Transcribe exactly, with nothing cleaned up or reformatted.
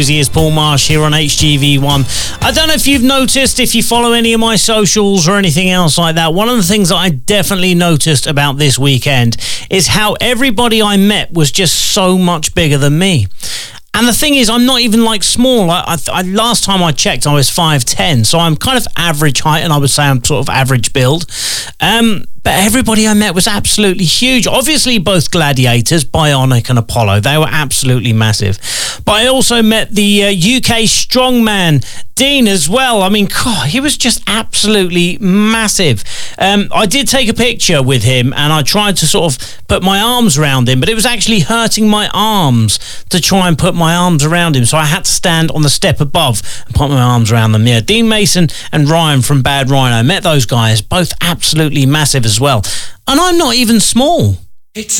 Here's Paul Marsh here on H G V one. I don't know if you've noticed, if you follow any of my socials or anything else like that, one of the things that I definitely noticed about this weekend is how everybody I met was just so much bigger than me. And the thing is, I'm not even like small. I, I, I last time I checked, I was five ten, so I'm kind of average height, and I would say I'm sort of average build. Um, but everybody I met was absolutely huge. Obviously, both gladiators, Bionic and Apollo, they were absolutely massive. But I also met the uh, U K strongman, Dean, as well. I mean, God, he was just absolutely massive. Um, I did take a picture with him, and I tried to sort of put my arms around him, but it was actually hurting my arms to try and put my arms around him. So I had to stand on the step above and put my arms around them. Yeah, Dean Mason and Ryan from Bad Rhino. Met those guys, both absolutely massive as well. And I'm not even small.